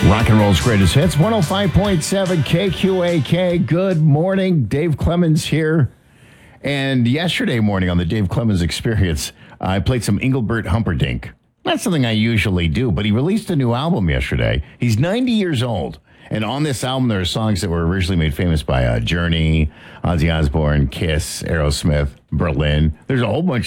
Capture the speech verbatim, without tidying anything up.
Rock and roll's greatest hits, one oh five point seven K Q A K. Good morning. Dave Clemens here. And yesterday morning on the Dave Clemens Experience, I played some Engelbert Humperdinck. Not something I usually do, but he released a new album yesterday. He's ninety years old. And on this album, there are songs that were originally made famous by uh, Journey, Ozzy Osbourne, Kiss, Aerosmith, Berlin. There's a whole bunch